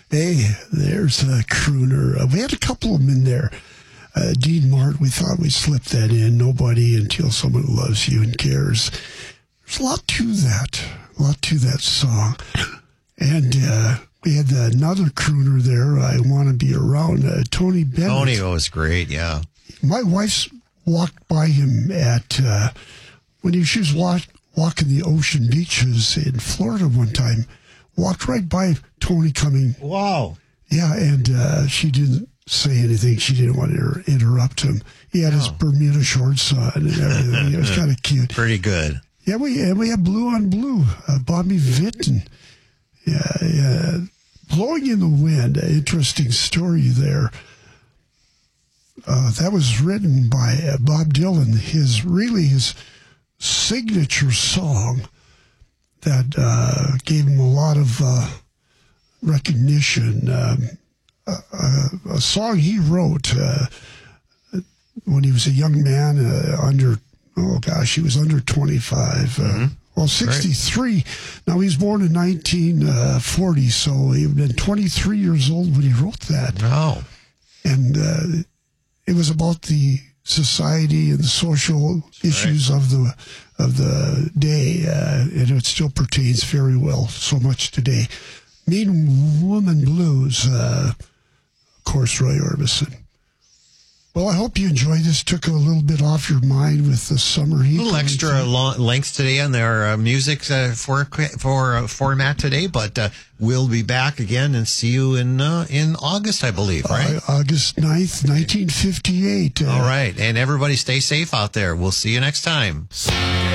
Hey, there's a crooner. We had a couple of them in there. Dean Martin, we thought we'd slip that in. Nobody until someone loves you and cares. There's a lot to that song. And we had another crooner there, I Want to Be Around, Tony Bennett. Tony was great, yeah. My wife walked by him at, when she was walking the ocean beaches in Florida one time, walked right by Tony coming. Wow. Yeah, and she didn't say anything. She didn't want to interrupt him. He had his Bermuda shorts on and everything. It was kind of cute. Pretty good. Yeah, we have Blue on Blue, Bobby Vinton. Yeah. Blowing in the Wind, an interesting story there. That was written by Bob Dylan, his signature song that gave him a lot of recognition. A song he wrote when he was a young man, he was under 25. Well, 63. Right. Now, he was born in 1940, so he would have been 23 years old when he wrote that. Oh. And it was about the society and the social issues of the day, and it still pertains very well so much today. Mean Woman Blues, of course, Roy Orbison. Well, I hope you enjoyed this. Took a little bit off your mind with the summer heat. A little extra length today on their music format today, but we'll be back again and see you in August, I believe, right? August 9th, 1958. All right. And everybody stay safe out there. We'll see you next time.